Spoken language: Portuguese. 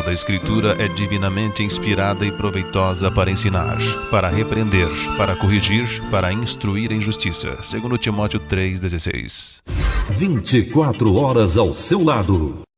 Toda a Escritura é divinamente inspirada e proveitosa para ensinar, para repreender, para corrigir, para instruir em justiça. 2 Timóteo 3,16. 24 horas ao seu lado.